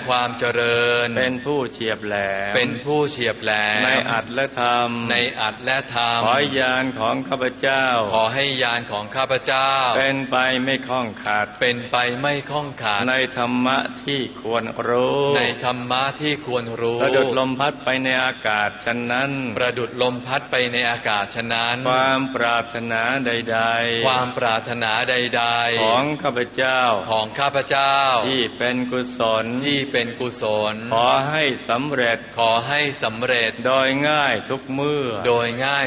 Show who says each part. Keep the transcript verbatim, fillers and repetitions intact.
Speaker 1: ความเจริญ
Speaker 2: เป็นผู้เฉียบแหลม
Speaker 1: เป็นผู้เฉียบแหลม
Speaker 2: ในอัตและธรรม
Speaker 1: ในอัตและธรรม
Speaker 2: ขอญาณของข้าพเจ้า
Speaker 1: ขอให้ญาณของข้าพเจ้า
Speaker 2: เป็นไปไม่ข้องขัด
Speaker 1: เป็นไปไม่ข้องขัด
Speaker 2: ในธรรมะที่ควรรู้
Speaker 1: ในธรรมะที่ควรรู้
Speaker 2: ประดุจลมพัดไปในอากาศฉะนั้น
Speaker 1: ประดุจลมพัดไปในอากาศฉะนั้น
Speaker 2: ความปรารถนาใดๆ
Speaker 1: ความปรารถนาใดๆ
Speaker 2: ของข้าพเจ้า
Speaker 1: ของข้าพเจ้า
Speaker 2: ที่เป็นกุศล
Speaker 1: ที่เป็นกุศล
Speaker 2: ขอให้สำเร็จ
Speaker 1: ขอให้สำเร็จ
Speaker 2: โดยง่ายทุกเมื่อ
Speaker 1: โดยง่าย